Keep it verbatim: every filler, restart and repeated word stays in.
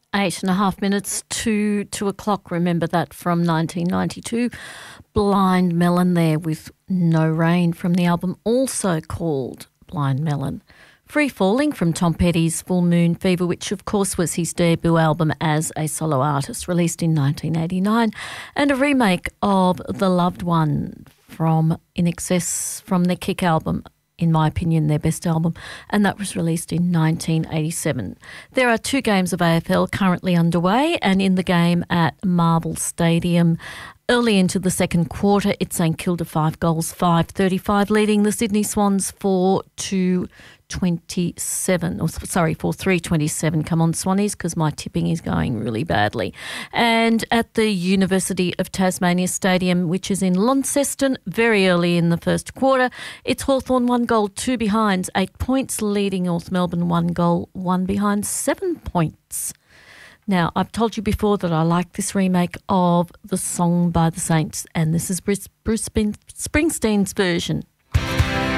Eight and a half minutes to two o'clock. Remember that from nineteen ninety-two. Blind Melon there with No Rain from the album also called Blind Melon. Free Falling from Tom Petty's Full Moon Fever, which of course was his debut album as a solo artist, released in nineteen eighty-nine, and a remake of The Loved One from In Excess from their Kick album, in my opinion, their best album, and that was released in nineteen eighty-seven. There are two games of A F L currently underway, and in the game at Marvel Stadium, early into the second quarter, it's St Kilda five goals, five thirty-five, leading the Sydney Swans four to twenty-seven, or sorry, for three twenty-seven. Come on, Swannies, because my tipping is going really badly. And at the University of Tasmania Stadium, which is in Launceston, very early in the first quarter, it's Hawthorn one goal, two behinds, eight points, leading North Melbourne one goal, one behind, seven points. Now, I've told you before that I like this remake of the Song by the Saints, and this is Bruce, Bruce Springsteen's version.